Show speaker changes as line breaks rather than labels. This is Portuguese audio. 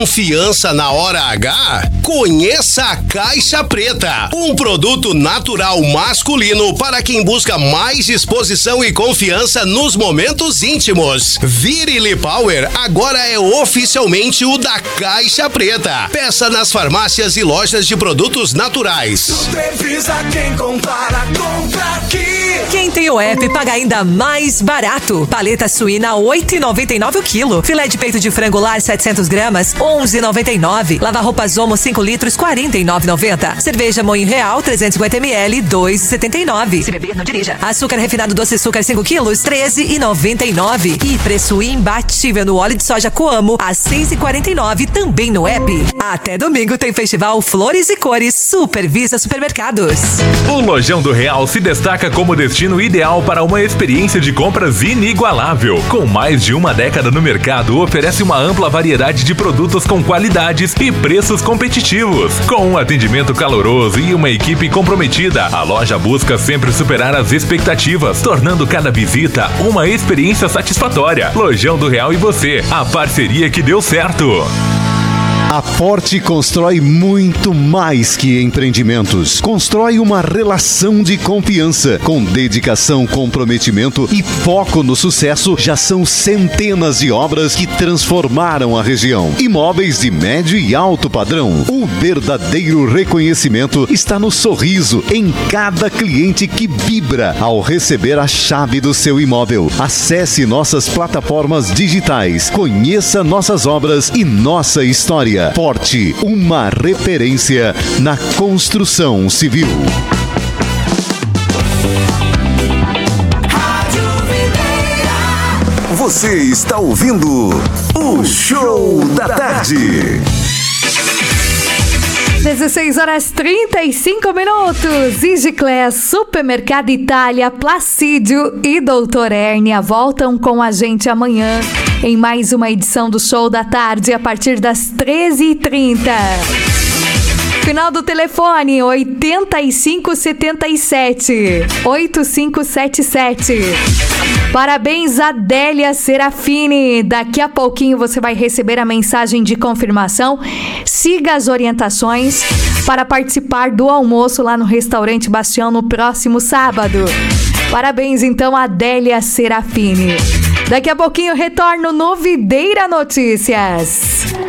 Confiança na hora H? Conheça a Caixa Preta, um produto natural masculino para quem busca mais disposição e confiança nos momentos íntimos. Virile Power agora é oficialmente o da Caixa Preta. Peça nas farmácias e lojas de produtos naturais.
Supervisa quem compara, compra aqui.
Quem tem o app paga ainda mais barato. Paleta suína 8,99 o quilo. Filé de peito de frango lar 700 gramas 11,99. Lava-roupas Omo 5 litros 49,90. Cerveja Moinho Real 350 ml 2,79. Se beber, não dirija. Açúcar refinado doce açúcar 5 quilos 13,99. E preço imbatível no óleo de soja Coamo a 6,49 também no app. Até domingo tem festival Flores e Cores Supervisa Supermercados.
O Lojão do Real se destaca como destino ideal para uma experiência de compras inigualável. Com mais de uma década no mercado, oferece uma ampla variedade de produtos com qualidades e preços competitivos. Com um atendimento caloroso e uma equipe comprometida, a loja busca sempre superar as expectativas, tornando cada visita uma experiência satisfatória. Lojão do Real e você, a parceria que deu certo.
A Forte constrói muito mais que empreendimentos. Constrói uma relação de confiança. Com dedicação, comprometimento e foco no sucesso, já são centenas de obras que transformaram a região. Imóveis de médio e alto padrão. O verdadeiro reconhecimento está no sorriso em cada cliente que vibra ao receber a chave do seu imóvel. Acesse nossas plataformas digitais. Conheça nossas obras e nossa história. Forte, uma referência na construção civil.
Você está ouvindo o Show da Tarde.
16h35. Igiclés, Supermercado Itália, Placídio e Doutor Hérnia voltam com a gente amanhã em mais uma edição do Show da Tarde a partir das 13h30. Final do telefone 8577 8577. Parabéns, Adélia Serafini. Daqui a pouquinho você vai receber a mensagem de confirmação. Siga as orientações para participar do almoço lá no Restaurante Bastião no próximo sábado. Parabéns, então, Adélia Serafini. Daqui a pouquinho retorno no Videira Notícias.